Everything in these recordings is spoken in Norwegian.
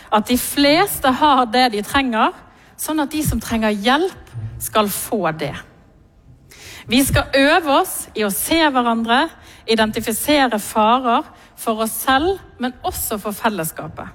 at de fleste har det de trenger, sånn at de som trenger hjelp skal få det. Vi skal øve oss i å se hverandre, identifisere farer for oss selv, men også for fellesskapet.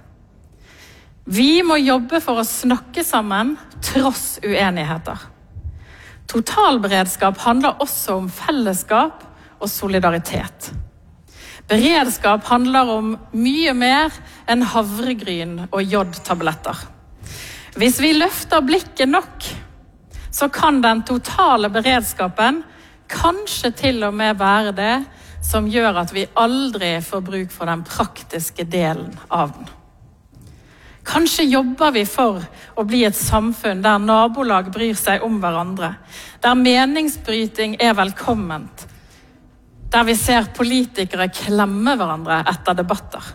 Vi må jobbe for å snakke sammen tross uenigheter. Totalberedskap handler også om fellesskap og solidaritet. Beredskap handler om mye mer enn havregryn og jodtabletter. Hvis vi løfter blikket nok, så kan den totale beredskapen kanskje til og med være det som gjør at vi aldri får bruk for den praktiske delen av den. Kanskje jobber vi for å bli et samfunn der nabolag bryr seg om hverandre, der meningsbryting er velkomment, der vi ser politikere klemme hverandre etter debatter.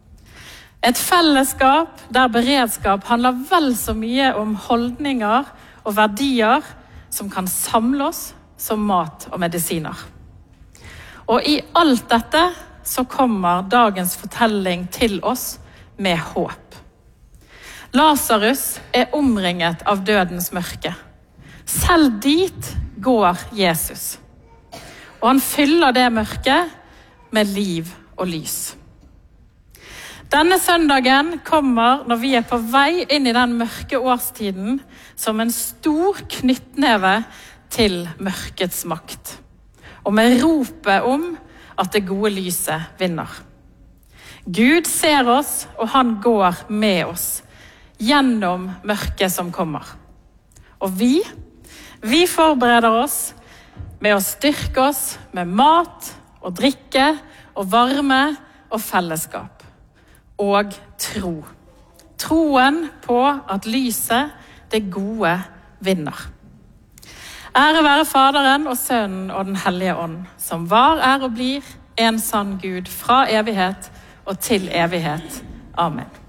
Et fellesskap der beredskap handler vel så mye om holdninger og verdier som kan samle oss som mat og medisiner. Og i alt dette så kommer dagens fortelling til oss med håp. Lazarus er omringet av dødens mørke. Selv dit går Jesus. Og han fyller det mørket med liv og lys. Denne søndagen kommer når vi er på vei inn i den mørke årstiden som en stor knyttneve til mørkets makt. Og med ropet om at det gode lyset vinner. Gud ser oss, og han går med oss gjennom mørket som kommer. Og vi forbereder oss med å styrke oss med mat og drikke og varme og fellesskap. Og tro. Troen på at lyset, det gode, vinner. Ære være Faderen og Sønnen og den Hellige Ånd, som var, er og blir en sann Gud fra evighet og til evighet. Amen.